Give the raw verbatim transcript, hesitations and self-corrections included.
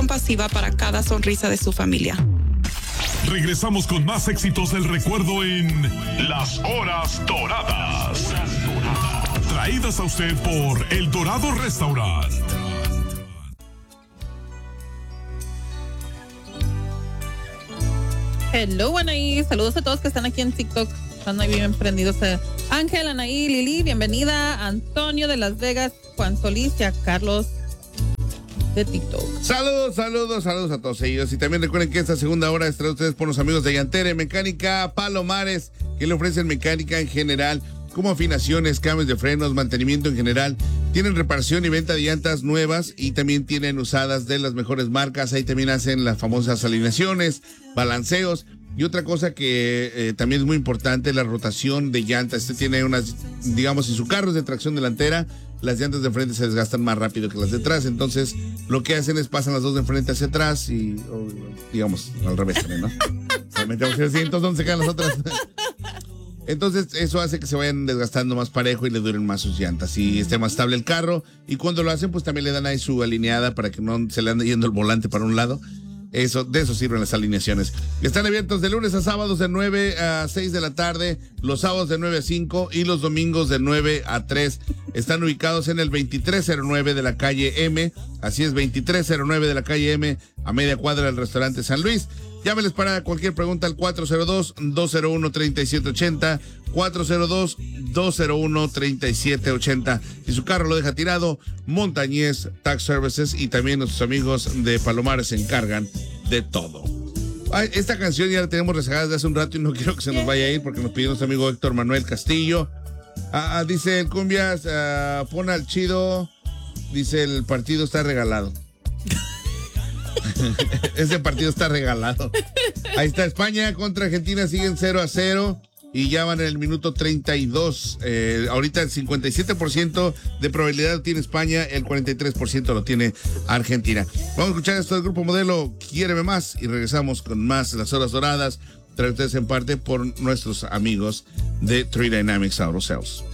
compasiva para cada sonrisa de su familia. Regresamos con más éxitos del recuerdo en Las Horas Doradas. Traídas a usted por El Dorado Restaurant. Hello, Anaí. Saludos a todos que están aquí en TikTok. Están ahí bien prendidos. Ángel, Anaí, Lili, bienvenida. Antonio de Las Vegas, Juan Solís y a Carlos de TikTok. Saludos, saludos, saludos a todos ellos. Y también recuerden que esta segunda hora es traída ustedes por los amigos de Yantere Mecánica Palomares, que le ofrecen mecánica en general, como afinaciones, cambios de frenos, mantenimiento en general. Tienen reparación y venta de llantas nuevas y también tienen usadas de las mejores marcas. Ahí también hacen las famosas alineaciones, balanceos. Y otra cosa que eh, también es muy importante, la rotación de llantas. Este tiene unas, digamos, si su carro es de tracción delantera, las llantas de frente se desgastan más rápido que las de atrás. Entonces, lo que hacen es pasan las dos de frente hacia atrás y, o, digamos, al revés también, ¿no? O sea, metemos el asiento, ¿dónde se quedan las otras? Entonces, eso hace que se vayan desgastando más parejo y le duren más sus llantas y esté más estable el carro. Y cuando lo hacen, pues también le dan ahí su alineada para que no se le ande yendo el volante para un lado. Eso, de eso sirven las alineaciones. Están abiertos de lunes a sábados de nueve a seis de la tarde, los sábados de nueve a cinco y los domingos de nueve a tres. Están ubicados en el veintitrés cero nueve de la calle M, así es, veintitrés cero nueve de la calle M, a media cuadra del restaurante San Luis. Llámeles para cualquier pregunta al cuatro cero dos, dos cero uno, tres siete ocho cero, cuatro cero dos, dos cero uno, tres siete ocho cero. Si su carro lo deja tirado, Montañez Tax Services y también nuestros amigos de Palomares se encargan de todo. Ay, esta canción ya la tenemos rezagada desde hace un rato y no quiero que se nos vaya a ir porque nos pidió nuestro amigo Héctor Manuel Castillo. Ah, ah, dice el Cumbias, ah, pon al chido, dice el partido está regalado. Ese partido está regalado. Ahí está España contra Argentina, siguen cero a cero y ya van en el minuto treinta y dos. Eh, ahorita el cincuenta y siete por ciento de probabilidad lo tiene España, el cuarenta y tres por ciento lo tiene Argentina. Vamos a escuchar esto del grupo modelo Quiéreme Más y regresamos con más Las Horas Doradas, traídos ustedes en parte por nuestros amigos de Three Dynamics Auto Sales.